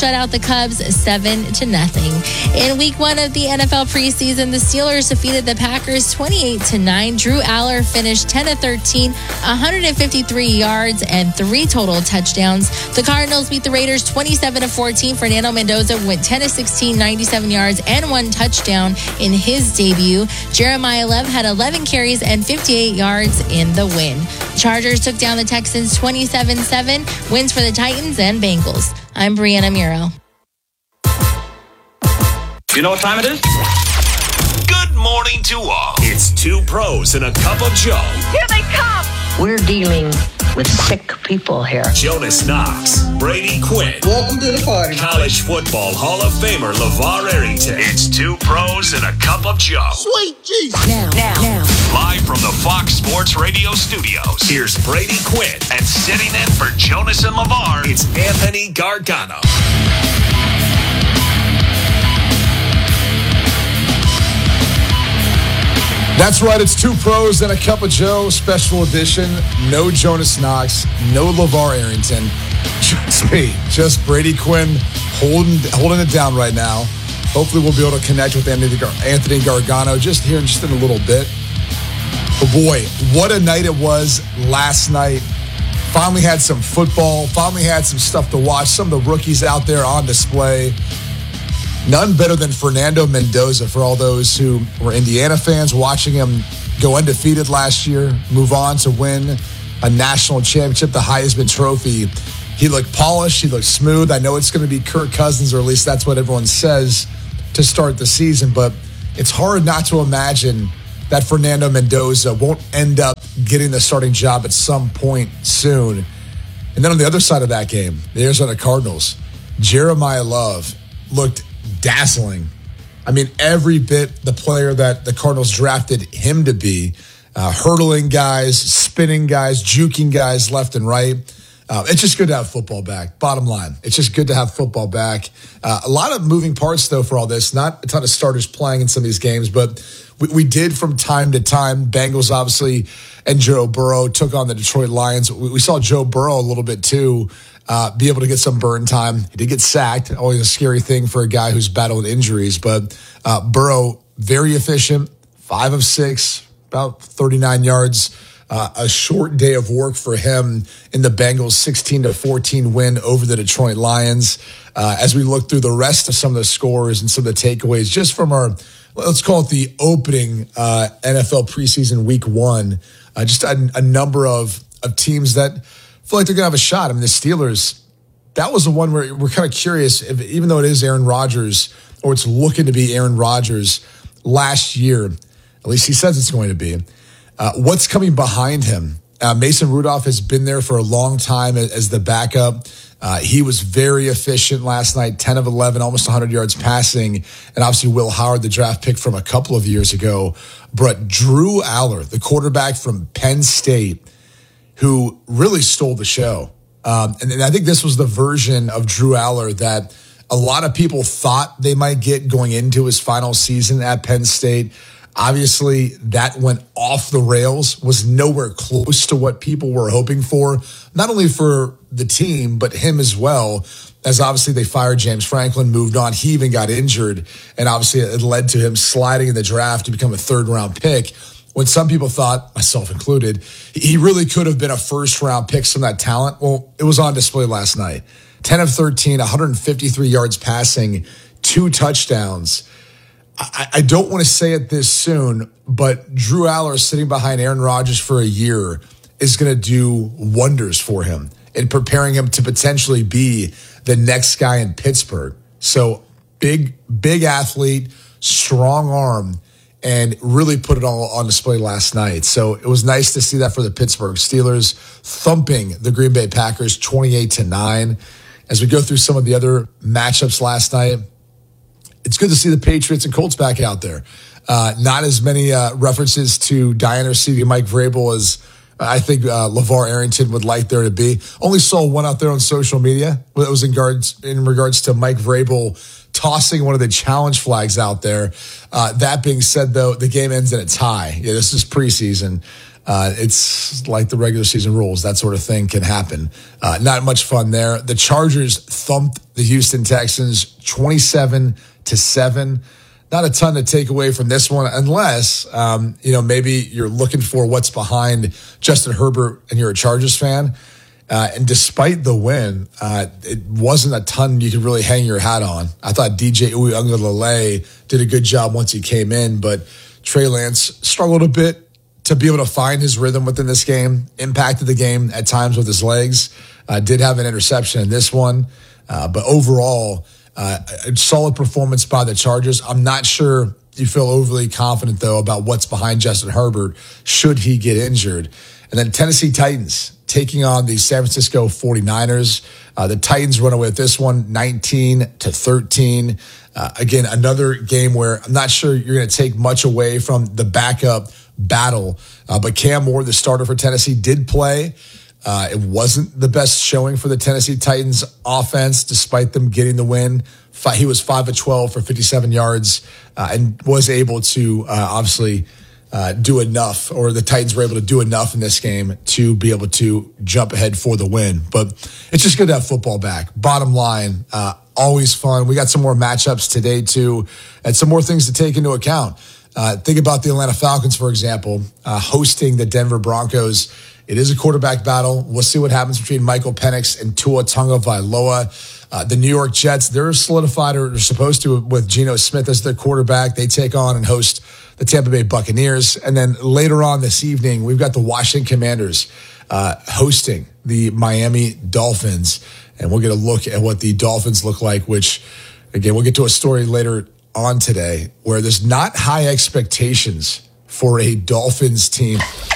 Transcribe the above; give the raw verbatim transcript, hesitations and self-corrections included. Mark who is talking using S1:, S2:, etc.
S1: shut out the Cubs seven to nothing. In week one of the N F L preseason, the Steelers defeated the Packers twenty-eight to nine. Drew Aller finished ten of thirteen, one hundred fifty-three yards and three total touchdowns. The Cardinals beat the Raiders twenty-seven to fourteen. Fernando Mendoza went ten of sixteen, ninety-seven yards and one touchdown in his debut. Jeremiah Lev had eleven carries and fifty-eight yards in the win. The Chargers took down the Texans twenty-seven seven. Wins for the Titans and Bengals. I'm Brianna Muro.
S2: You know what time it is?
S3: Good morning to all. It's two pros and a cup of Joe.
S4: Here they come. We're dealing with sick people here.
S3: Jonas Knox, Brady Quinn.
S5: Welcome to the party.
S3: College football Hall of Famer LeVar Arrington. It's two pros and a cup of Joe.
S5: Sweet Jesus.
S4: Now, now, now.
S3: Live from the Fox Sports Radio studios, here's Brady Quinn. And sitting in for Jonas and LeVar, it's Anthony Gargano.
S6: That's right, it's two pros and a cup of Joe, special edition. No Jonas Knox, no LeVar Arrington. Just me, just Brady Quinn holding holding it down right now. Hopefully we'll be able to connect with Anthony Gargano just here in just in a little bit. But boy, what a night it was last night. Finally had some football, finally had some stuff to watch. Some of the rookies out there on display. None better than Fernando Mendoza for all those who were Indiana fans watching him go undefeated last year, move on to win a national championship, the Heisman Trophy. He looked polished. He looked smooth. I know it's going to be Kirk Cousins, or at least that's what everyone says to start the season, but it's hard not to imagine that Fernando Mendoza won't end up getting the starting job at some point soon. And then on the other side of that game, the Arizona Cardinals, Jeremiah Love looked dazzling. I mean, every bit the player that the Cardinals drafted him to be, uh, hurdling guys, spinning guys, juking guys left and right. Uh, it's just good to have football back. Bottom line, it's just good to have football back. Uh, a lot of moving parts, though, for all this. Not a ton of starters playing in some of these games, but we, we did from time to time. Bengals, obviously, and Joe Burrow took on the Detroit Lions. We, we saw Joe Burrow a little bit, too. Uh, be able to get some burn time. He did get sacked. Always a scary thing for a guy who's battled injuries. But uh, Burrow, very efficient, five of six, about thirty-nine yards. Uh, a short day of work for him in the Bengals' sixteen to fourteen win over the Detroit Lions. Uh, as we look through the rest of some of the scores and some of the takeaways, just from our, let's call it the opening uh, N F L preseason week one, uh, just a, a number of, of teams that feel like they're going to have a shot. I mean, the Steelers, that was the one where we're kind of curious, if, even though it is Aaron Rodgers, or it's looking to be Aaron Rodgers last year, at least he says it's going to be, uh, what's coming behind him? Uh, Mason Rudolph has been there for a long time as, as the backup. Uh, he was very efficient last night, ten of eleven, almost one hundred yards passing. And obviously Will Howard, the draft pick from a couple of years ago. But Drew Aller, the quarterback from Penn State, who really stole the show. Um, and, and I think this was the version of Drew Aller that a lot of people thought they might get going into his final season at Penn State. Obviously, that went off the rails, was nowhere close to what people were hoping for, not only for the team, but him as well, as obviously they fired James Franklin, moved on. He even got injured, and obviously it led to him sliding in the draft to become a third-round pick, when some people thought, myself included, he really could have been a first-round pick, some of that talent. Well, it was on display last night. ten of thirteen, one hundred fifty-three yards passing, two touchdowns. I, I don't want to say it this soon, but Drew Aller sitting behind Aaron Rodgers for a year is going to do wonders for him in preparing him to potentially be the next guy in Pittsburgh. So big, big athlete, strong arm, and really put it all on display last night. So it was nice to see that for the Pittsburgh Steelers, thumping the Green Bay Packers twenty-eight to nine. As we go through some of the other matchups last night, it's good to see the Patriots and Colts back out there. Uh, not as many uh, references to Diana receiving Mike Vrabel as I think uh, LeVar Arrington would like there to be. Only saw one out there on social media. It was in, regards, in regards to Mike Vrabel tossing one of the challenge flags out there. Uh, that being said, though, the game ends in a tie. Yeah, this is preseason. Uh, it's like the regular season rules. That sort of thing can happen. Uh, not much fun there. The Chargers thumped the Houston Texans twenty-seven to seven. Not a ton to take away from this one, unless, um, you know, maybe you're looking for what's behind Justin Herbert and you're a Chargers fan. Uh, and despite the win, uh, it wasn't a ton you could really hang your hat on. I thought D J Uiagalelei did a good job once he came in, but Trey Lance struggled a bit to be able to find his rhythm within this game, impacted the game at times with his legs, uh, did have an interception in this one. Uh, but overall, uh, a solid performance by the Chargers. I'm not sure you feel overly confident, though, about what's behind Justin Herbert should he get injured. And then Tennessee Titans taking on the San Francisco forty-niners. Uh, the Titans run away with this one, nineteen to thirteen. Uh, again, another game where I'm not sure you're going to take much away from the backup battle. Uh, but Cam Moore, the starter for Tennessee, did play. Uh, it wasn't the best showing for the Tennessee Titans offense, despite them getting the win. He was five of twelve for fifty-seven yards uh, and was able to uh, obviously uh, do enough, or the Titans were able to do enough in this game to be able to jump ahead for the win. But it's just good to have football back. Bottom line, uh, always fun. We got some more matchups today, too, and some more things to take into account. Uh, think about the Atlanta Falcons, for example, uh, hosting the Denver Broncos. It is a quarterback battle. We'll see what happens between Michael Penix and Tua Tagovailoa. Uh, the New York Jets, they're solidified, or they're supposed to, with Geno Smith as their quarterback. They take on and host the Tampa Bay Buccaneers. And then later on this evening, we've got the Washington Commanders uh, hosting the Miami Dolphins. And we'll get a look at what the Dolphins look like, which, again, we'll get to a story later on today where there's not high expectations for a Dolphins team